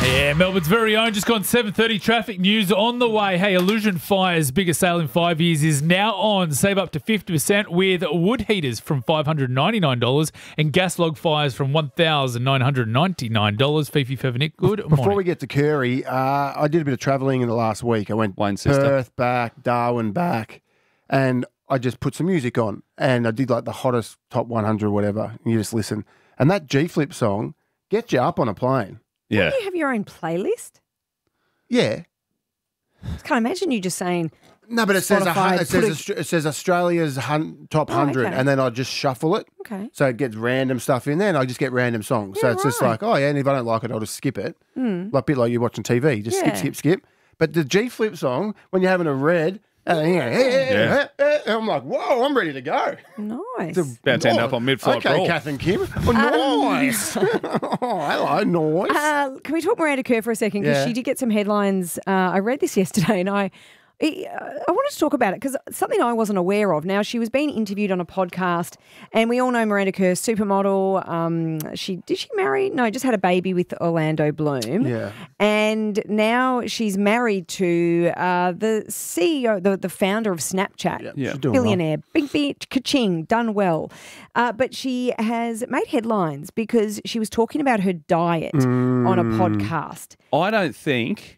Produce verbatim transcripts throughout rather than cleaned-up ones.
Yeah, Melbourne's very own. Just gone seven thirty. Traffic news on the way. Hey, Illusion Fire's biggest sale in five years is now on. Save up to fifty percent with wood heaters from five hundred ninety-nine dollars and gas log fires from one thousand nine hundred ninety-nine dollars. Fifi Fevernick, good morning. Before we get to Curry, uh, I did a bit of travelling in the last week. I went Wayne's sister. Perth back, Darwin back, and I just put some music on. And I did like the hottest top one hundred or whatever. And you just listen. And that G-Flip song gets you up on a plane. Yeah. Do you have your own playlist? Yeah. I can't imagine you just saying, No, but it says, a, Spotify, hun- it, says put a- Austra- it says Australia's hun- top Oh, one hundred, okay. and then I just shuffle it. okay. So it gets random stuff in there, and I just get random songs. so Yeah, it's just right. like, oh, yeah, and if I don't like it, I'll just skip it. Mm. Like a bit like you're watching T V. Just Yeah. skip, skip, skip. But the G-Flip song, when you're having a red, uh, yeah, yeah, yeah. I'm like, whoa, I'm ready to go. Nice. About to end up on mid-flight Okay, brawl. Kath and Kim. Oh, nice. oh, hello, nice. Uh, can we talk Miranda Kerr for a second? Because Yeah. she did get some headlines. Uh, I read this yesterday and I I I wanted to talk about it because something I wasn't aware of. Now, she was being interviewed on a podcast and we all know Miranda Kerr, supermodel. Um, she Did she marry? No, just had a baby with Orlando Bloom. Yeah. And now she's married to uh, the C E O, the, the founder of Snapchat. Yeah. She's doing well. Billionaire, big beat, ka-ching, done well. Uh, but she has made headlines because she was talking about her diet on a podcast. I don't think.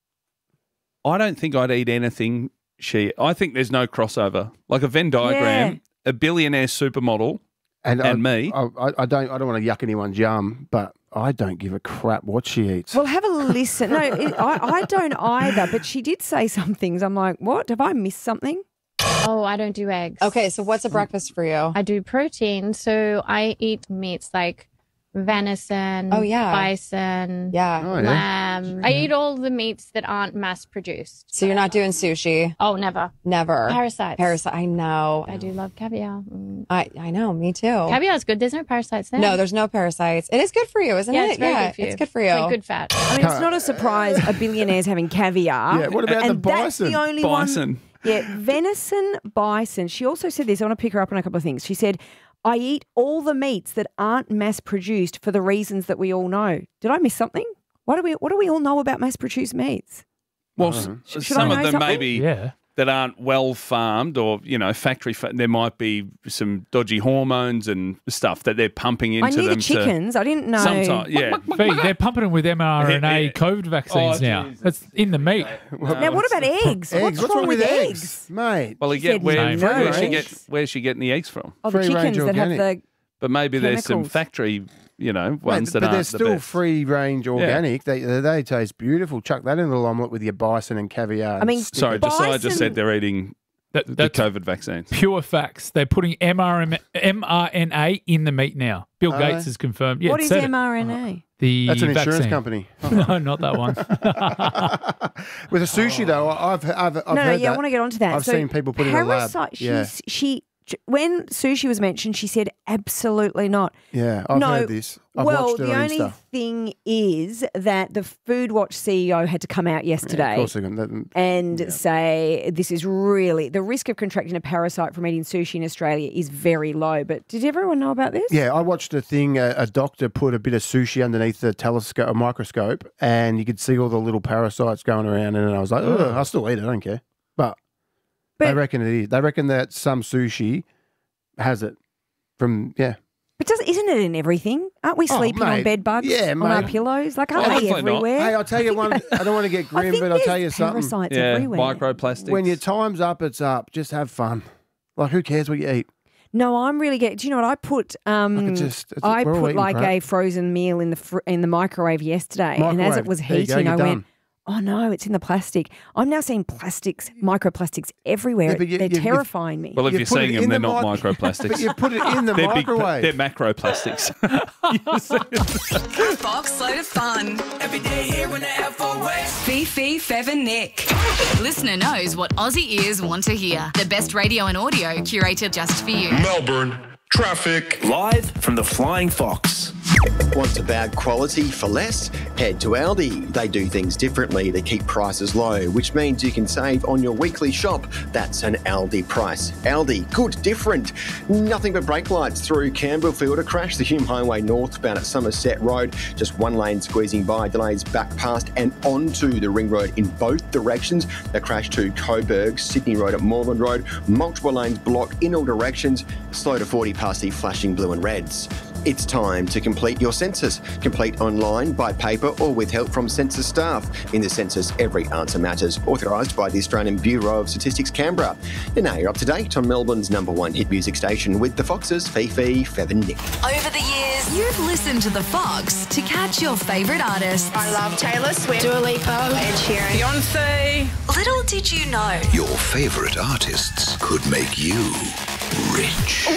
I don't think I'd eat anything. She. I think there's no crossover. Like a Venn diagram, a billionaire supermodel. And, And I, me. I, I, I don't I don't want to yuck anyone's yum, but I don't give a crap what she eats. Well, have a listen. No, it, I, I don't either, but she did say some things. I'm like, what? Have I missed something? Oh, I don't do eggs. Okay, so what's a breakfast for you? I do protein, so I eat meats like venison, Oh, yeah. bison, Yeah. Oh, yeah. lamb. I eat all the meats that aren't mass produced. So you're not doing sushi? Oh, never. Never. Parasites. Parasite. I know. I do love caviar. Mm. I, I know. Me too. Caviar is good. There's no parasites there. No, there's no parasites. It is good for you, isn't yeah, it? it's very yeah, good for you. it's good for you. It's like good fat. I mean, it's not a surprise a billionaire's having caviar. Yeah, what about and the bison? That's the only one. Bison. Yeah, venison, bison. She also said this. I want to pick her up on a couple of things. She said, I eat all the meats that aren't mass produced for the reasons that we all know. Did I miss something? What do we What do we all know about mass produced meats? Well, s- Should some I of know them something? maybe Yeah. that aren't well farmed or, you know, factory. Fa- there might be some dodgy hormones and stuff that they're pumping into I knew them. the chickens. I didn't know. To, sometimes, yeah. Fee, they're pumping them with mRNA Yeah. COVID vaccines Oh, now. Jesus. That's in the meat. Now, what about eggs? Eggs. What's, wrong, with eggs? mate? Well, She again, said where, no where's she eggs. get where's she getting the eggs from? Oh, the Free range chickens that have organic. the... But maybe there's some Chemicals. factory, you know, Mate, ones that but they're aren't the still best. free range organic. They they taste beautiful. Chuck that in a little omelette with your bison and caviar. I mean, and stick Sorry, it- Josiah Bison- just said they're eating That, the that's COVID vaccines. pure facts. They're putting mRNA, mRNA in the meat now. Bill Are Gates they? has confirmed. Yeah, what it is said it. mRNA? The That's an insurance vaccine. company. No, not that one. With a sushi though, I've I've, I've no, no, heard yeah, that. I want to get onto that. I've so seen people put it in a lab. parasite, Yeah. She's, she, when sushi was mentioned, she said absolutely not. Yeah, I've no, heard this. I've well, watched it the on only Insta. thing is that the Food Watch C E O had to come out Yeah, yesterday of course they're gonna- that- and say this is really the risk of contracting a parasite from eating sushi in Australia is very low. But did everyone know about this? Yeah, I watched a thing. A, a doctor put a bit of sushi underneath the telescope, a microscope, and you could see all the little parasites going around. And I was like, oh, I'll still eat it. I don't care. But, But- they reckon it is. They reckon that some sushi has it from yeah. But doesn't isn't it in everything? Aren't we Oh, sleeping on mate. bed bugs Yeah, on our mate. pillows? Like, Oh, aren't they definitely not. everywhere? Hey, I'll tell you one. I don't want to get I grim, think but I'll tell there's you something. parasites Yeah, everywhere. microplastics. When your time's up, it's up. Just have fun. Like, who cares what you eat? No, I'm really getting. Do you know what I put? Um, Like, it just- it's- I we're all put eating like crap. a frozen meal in the fr- in the microwave yesterday, and as Microwave. it was There you go, heating, you're I done. went, "Oh no, it's in the plastic." I'm now seeing plastics, microplastics everywhere. Yeah, but you- They're you- you- terrifying me. well, if You you're put it seeing them, in they're the not mic- microplastics. But you put it in the they're big. microwave. They're macroplastics. Fox load of fun. Every day here when the F O S. Fifi, Fev and Nick. Listener knows what Aussie ears want to hear. The best radio and audio curated just for you. Melbourne traffic. Live from the Flying Fox. Want to bag quality for less? Head to Aldi. They do things differently to keep prices low, which means you can save on your weekly shop. That's an Aldi price. Aldi, good, different. Nothing but brake lights through Campbellfield. A crash, the Hume Highway northbound at Somerset Road. Just one lane squeezing by. Delays back past and onto the Ring Road in both directions. A crash to Coburg, Sydney Road at Moreland Road. Multiple lanes blocked in all directions. Slow to forty past the flashing blue and reds. It's time to complete your census. Complete online, by paper or with help from census staff. In the census, every answer matters. Authorised by the Australian Bureau of Statistics, Canberra. And now you're up to date on Melbourne's number one hit music station with the Foxes, Fifi, Fev and Nick. Over the years, you've listened to The Fox to catch your favourite artists. I love Taylor Swift, Dua Lipa, Ed Sheeran, Beyonce. Little did you know, your favourite artists could make you rich.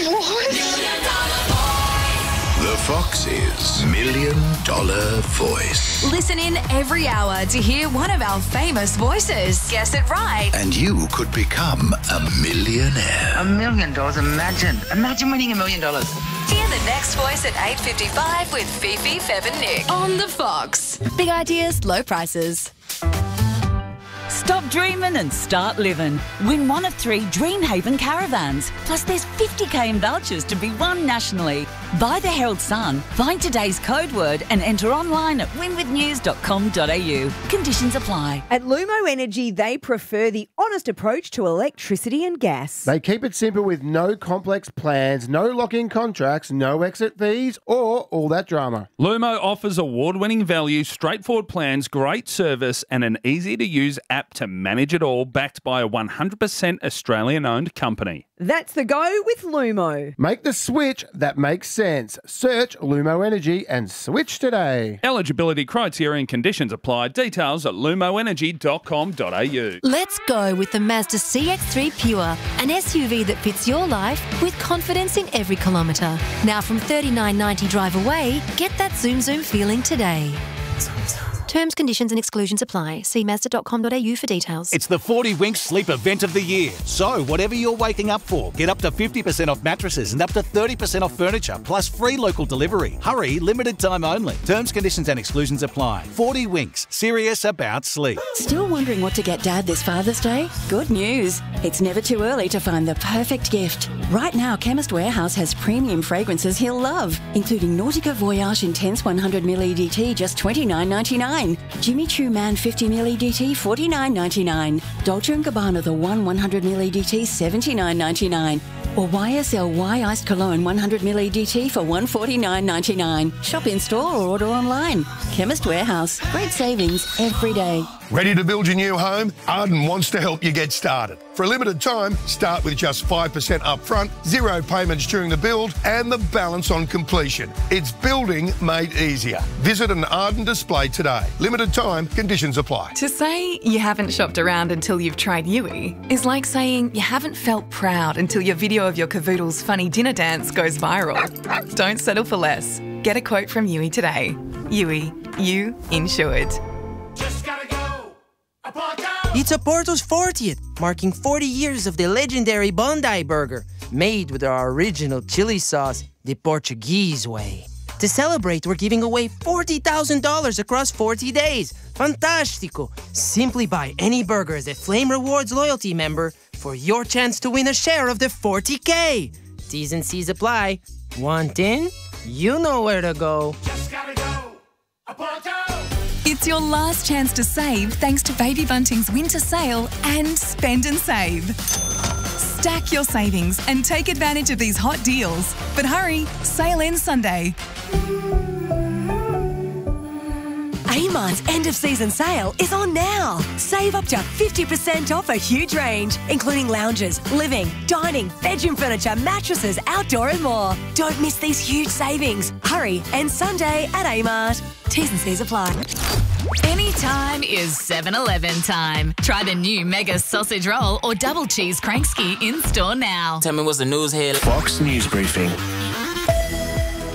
What? The Fox's Million Dollar Voice. Listen in every hour to hear one of our famous voices. Guess it right. And you could become a millionaire. A million dollars, imagine. Imagine winning a million dollars. Hear the next voice at eight fifty-five with Fifi, Fev and Nick on The Fox. Big ideas, low prices. Stop dreaming and start living. Win one of three Dreamhaven caravans. Plus there's fifty k in vouchers to be won nationally. Buy the Herald Sun, find today's code word and enter online at win with news dot com dot a u. Conditions apply. At Lumo Energy, they prefer the honest approach to electricity and gas. They keep it simple with no complex plans, no lock-in contracts, no exit fees, or all that drama. Lumo offers award-winning value, straightforward plans, great service and an easy-to-use app to manage it all, backed by a one hundred percent Australian-owned company. That's the go with Lumo. Make the switch that makes sense. Search Lumo Energy and switch today. Eligibility criteria and conditions apply. Details at lumo energy dot com dot a u. Let's go with the Mazda C X three Pure, an S U V that fits your life with confidence in every kilometre. Now from thirty-nine ninety drive away, get that zoom zoom feeling today. Terms, conditions and exclusions apply. See mazda dot com dot a u for details. It's the forty Winks Sleep Event of the Year. So, whatever you're waking up for, get up to fifty percent off mattresses and up to thirty percent off furniture, plus free local delivery. Hurry, limited time only. Terms, conditions and exclusions apply. forty Winks, serious about sleep. Still wondering what to get Dad this Father's Day? Good news. It's never too early to find the perfect gift. Right now, Chemist Warehouse has premium fragrances he'll love, including Nautica Voyage Intense one hundred milliliter E D T, just twenty-nine ninety-nine. Jimmy Choo Man fifty milliliter E D T, forty-nine ninety-nine. Dolce and Gabbana The One one hundred milliliter E D T, seventy-nine ninety-nine. Or Y S L Y Iced Cologne one hundred milliliter E D T for one forty-nine ninety-nine. Shop in store or order online. Chemist Warehouse. Great savings every day. Ready to build your new home? Arden wants to help you get started. For a limited time, start with just five percent upfront, zero payments during the build, and the balance on completion. It's building made easier. Visit an Arden display today. Limited time, conditions apply. To say you haven't shopped around until you've tried Yui is like saying you haven't felt proud until your video of your cavoodle's funny dinner dance goes viral. Don't settle for less. Get a quote from Yui today. Yui, you insured. It's Porto's fortieth, marking forty years of the legendary Bondi Burger, made with our original chili sauce, the Portuguese way. To celebrate, we're giving away forty thousand dollars across forty days. Fantastico! Simply buy any burger as a Flame Rewards loyalty member for your chance to win a share of the forty K. T's and C's apply. Want in? You know where to go. Just gotta go. A Porto. It's your last chance to save thanks to Baby Bunting's winter sale and Spend and Save. Stack your savings and take advantage of these hot deals. But hurry, sale ends Sunday. Amarn's end-of-season sale is on now. Save up to fifty percent off a huge range, including lounges, living, dining, bedroom furniture, mattresses, outdoor and more. Don't miss these huge savings. Hurry, end Sunday at Amart. T's and C's apply. Anytime is seven eleven time. Try the new Mega Sausage Roll or Double Cheese Krankski in store now. Tell me what's the news here. Fox News Briefing.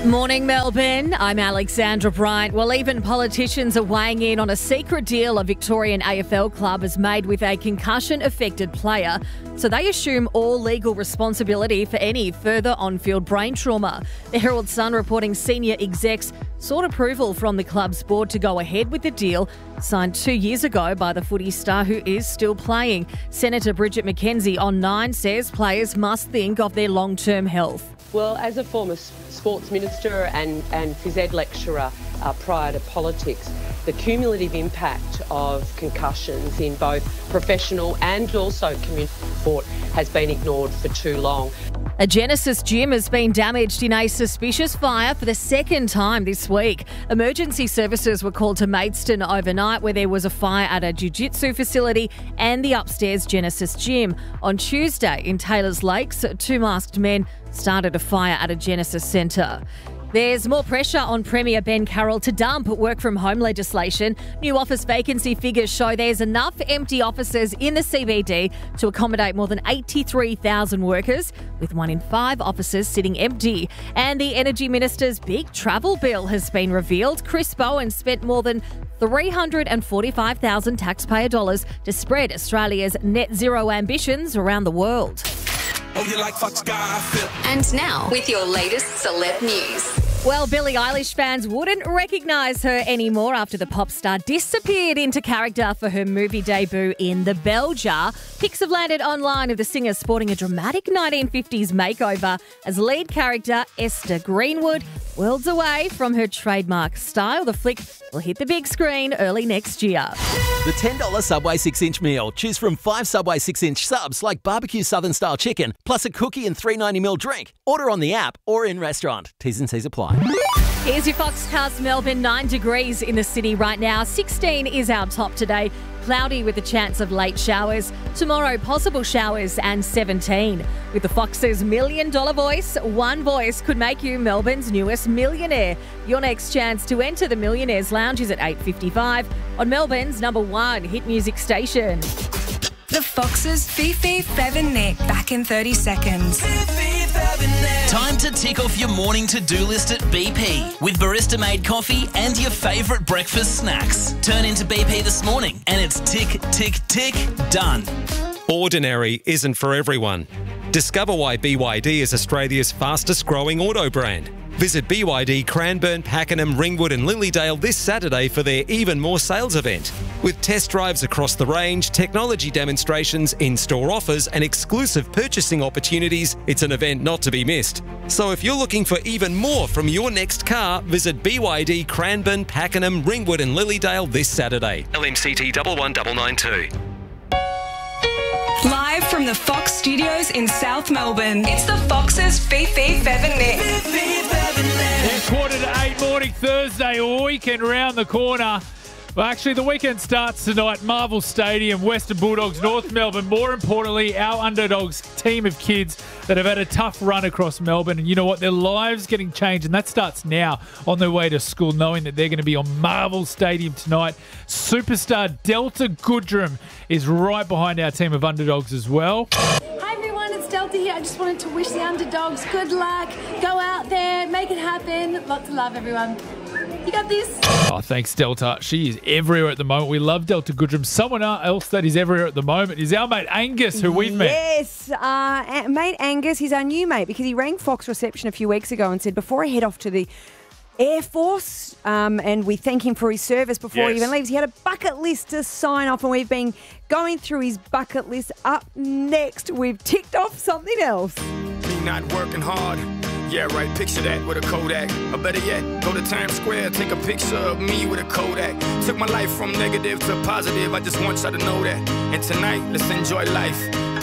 Morning, Melbourne. I'm Alexandra Bryant. Well, even politicians are weighing in on a secret deal a Victorian A F L club has made with a concussion-affected player, so they assume all legal responsibility for any further on-field brain trauma. The Herald Sun reporting senior execs sought approval from the club's board to go ahead with the deal signed two years ago by the footy star who is still playing. Senator Bridget McKenzie on Nine says players must think of their long-term health. Well, as a former sports minister and, and phys ed lecturer uh, prior to politics, the cumulative impact of concussions in both professional and also community sport has been ignored for too long. A Genesis gym has been damaged in a suspicious fire for the second time this week. Emergency services were called to Maidstone overnight where there was a fire at a jiu-jitsu facility and the upstairs Genesis gym. On Tuesday in Taylors Lakes, two masked men started a fire at a Genesis centre. There's more pressure on Premier Ben Carroll to dump work from home legislation. New office vacancy figures show there's enough empty offices in the C B D to accommodate more than eighty-three thousand workers, with one in five offices sitting empty. And the Energy Minister's big travel bill has been revealed. Chris Bowen spent more than three hundred forty-five thousand taxpayer dollars to spread Australia's net zero ambitions around the world. Oh, you like Fox Garfield. And now, with your latest celeb news. Well, Billie Eilish fans wouldn't recognise her anymore after the pop star disappeared into character for her movie debut in The Bell Jar. Pics have landed online of the singer sporting a dramatic nineteen fifties makeover as lead character Esther Greenwood. Worlds away from her trademark style, the flick will hit the big screen early next year. The ten dollars Subway six inch meal. Choose from five Subway six inch subs like barbecue Southern-style chicken, plus a cookie and three ninety ml drink. Order on the app or in restaurant. T's and C's apply. Here's your Foxcast Melbourne. nine degrees in the city right now. sixteen is our top today. Cloudy with a chance of late showers. Tomorrow, possible showers and seventeen. With the Fox's Million Dollar Voice, one voice could make you Melbourne's newest millionaire. Your next chance to enter the Millionaires Lounge is at eight fifty-five on Melbourne's number one hit music station. The Fox's Fifi, Fev and Nick, back in thirty seconds. Time to tick off your morning to-do list at B P with barista-made coffee and your favourite breakfast snacks. Turn into B P this morning and it's tick, tick, tick, done. Ordinary isn't for everyone. Discover why B Y D is Australia's fastest growing auto brand. Visit B Y D Cranbourne, Pakenham, Ringwood and Lilydale this Saturday for their Even More sales event. With test drives across the range, technology demonstrations, in-store offers and exclusive purchasing opportunities, it's an event not to be missed. So if you're looking for even more from your next car, visit B Y D Cranbourne, Pakenham, Ringwood and Lilydale this Saturday. L M C T one one nine nine two. Live from the Fox Studios in South Melbourne, it's the Fox's Fifi, Fev and Nick. Yeah, quarter to eight morning Thursday, weekend round the corner. Well, actually, the weekend starts tonight. Marvel Stadium, Western Bulldogs, North Melbourne. More importantly, our Underdogs team of kids that have had a tough run across Melbourne. And you know what? Their lives getting changed. And that starts now on their way to school, knowing that they're going to be on Marvel Stadium tonight. Superstar Delta Goodrum is right behind our team of Underdogs as well. Hi everyone, it's Delta here. I just wanted to wish the Underdogs good luck. Go out there, make it happen. Lots of love, everyone. You got this. Oh, thanks, Delta. She is everywhere at the moment. We love Delta Goodrum. Someone else that is everywhere at the moment is our mate Angus, who we've met. Yes, uh, mate Angus. He's our new mate because he rang Fox Reception a few weeks ago and said, before I head off to the Air Force, um, and we thank him for his service before Yes. he even leaves, he had a bucket list to sign off, and we've been going through his bucket list. Up next, we've ticked off something else. Me not working hard. Yeah, right, picture that with a Kodak. Or better yet, go to Times Square, take a picture of me with a Kodak. Took my life from negative to positive, I just want y'all to know that. And tonight, let's enjoy life.